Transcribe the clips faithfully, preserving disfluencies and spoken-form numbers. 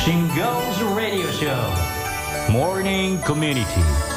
Shingo's Radio Show Morning Community。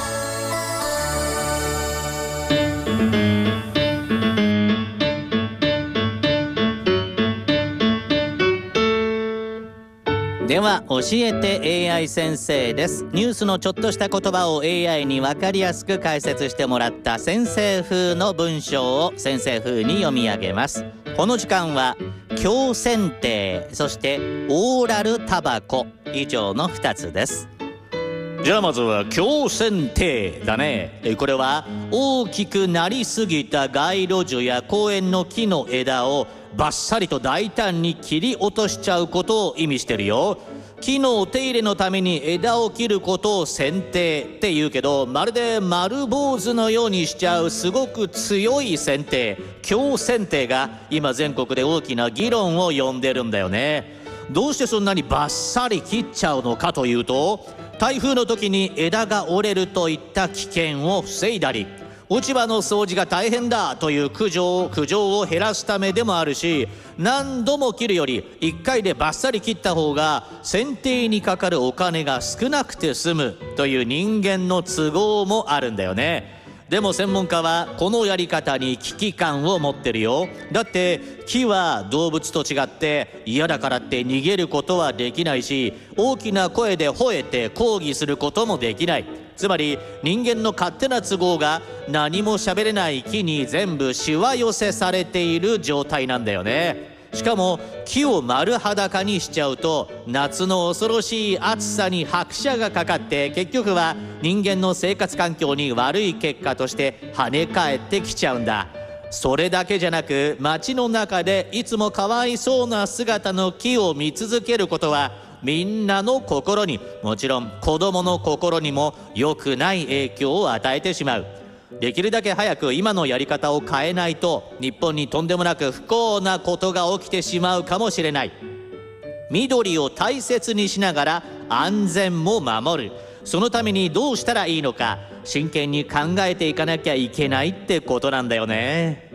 では教えて エーアイ 先生です。ニュースのちょっとした言葉を エーアイ に分かりやすく解説してもらった先生風の文章を先生風に読み上げます。この時間は強剪定、そしてオーラルタバコ、以上のふたつです。じゃあまずは強剪定だね。これは大きくなりすぎた街路樹や公園の木の枝をバッサリと大胆に切り落としちゃうことを意味してるよ。木のお手入れのために枝を切ることを剪定って言うけど、まるで丸坊主のようにしちゃうすごく強い剪定、強剪定が今全国で大きな議論を呼んでるんだよね。どうしてそんなにバッサリ切っちゃうのかというと、台風の時に枝が折れるといった危険を防いだり、落ち葉の掃除が大変だという苦情苦情を減らすためでもあるし、何度も切るよりいっかいでバッサリ切った方が剪定にかかるお金が少なくて済むという人間の都合もあるんだよね。でも専門家はこのやり方に危機感を持ってるよ。だって木は動物と違って嫌だからって逃げることはできないし、大きな声で吠えて抗議することもできない。つまり人間の勝手な都合が何も喋れない木に全部しわ寄せされている状態なんだよね。しかも木を丸裸にしちゃうと夏の恐ろしい暑さに拍車がかかって、結局は人間の生活環境に悪い結果として跳ね返ってきちゃうんだ。それだけじゃなく、街の中でいつもかわいそうな姿の木を見続けることはみんなの心に、もちろん子供の心にも良くない影響を与えてしまう。できるだけ早く今のやり方を変えないと、日本にとんでもなく不幸なことが起きてしまうかもしれない。緑を大切にしながら安全も守る。そのためにどうしたらいいのか、真剣に考えていかなきゃいけないってことなんだよね。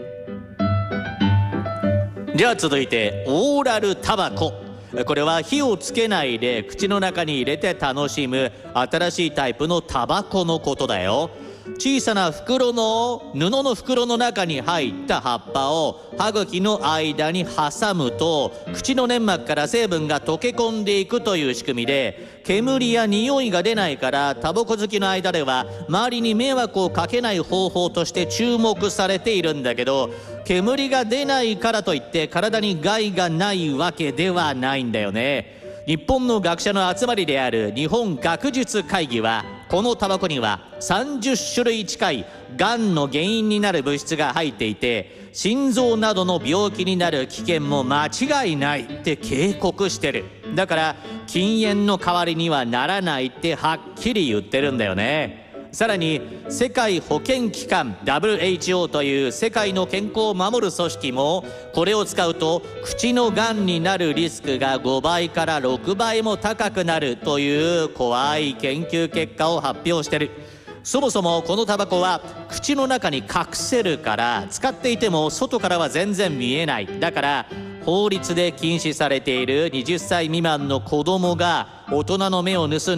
じゃあ続いてオーラルタバコ。これは火をつけないで口の中に入れて楽しむ新しいタイプのタバコのことだよ。小さな袋の布の袋の中に入った葉っぱを歯茎の間に挟むと、口の粘膜から成分が溶け込んでいくという仕組みで、煙や匂いが出ないから、タバコ好きの間では周りに迷惑をかけない方法として注目されているんだけど、煙が出ないからといって体に害がないわけではないんだよね。日本の学者の集まりである日本学術会議は、このタバコにはさんじゅっしゅるい近いがんの原因になる物質が入っていて、心臓などの病気になる危険も間違いないって警告してる。だから禁煙の代わりにはならないってはっきり言ってるんだよね。さらに世界保健機関 ダブリューエイチオー という世界の健康を守る組織も、これを使うと口のがんになるリスクがごばいからろくばいも高くなるという怖い研究結果を発表してる。そもそもこのタバコは口の中に隠せるから、使っていても外からは全然見えない。だから法律で禁止されているはたち未満の子供が大人の目を盗ん